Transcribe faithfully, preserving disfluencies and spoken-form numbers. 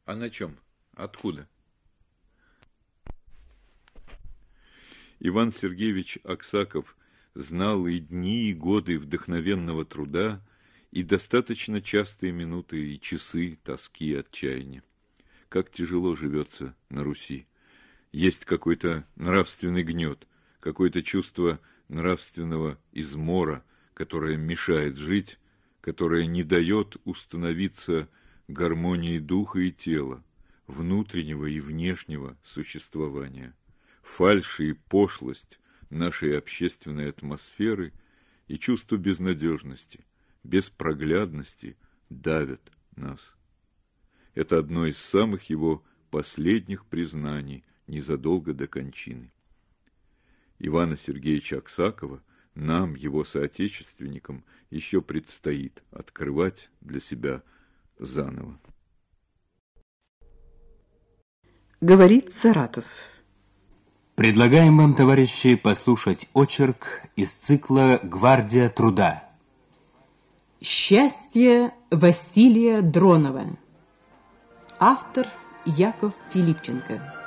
А на чем? Откуда? Иван Сергеевич Аксаков знал и дни, и годы вдохновенного труда, и достаточно частые минуты и часы тоски и отчаяния. Как тяжело живется на Руси. Есть какой-то нравственный гнет, какое-то чувство нравственного измора, которое мешает жить, которое не дает установиться гармонии духа и тела, внутреннего и внешнего существования. Фальшь и пошлость нашей общественной атмосферы и чувство безнадежности, беспроглядности давят нас. Это одно из самых его последних признаний незадолго до кончины. Ивана Сергеевича Аксакова нам, его соотечественникам, еще предстоит открывать для себя заново. Говорит Саратов. Предлагаем вам, товарищи, послушать очерк из цикла «Гвардия труда». Счастье Василия Дронова. Автор Яков Филипченко.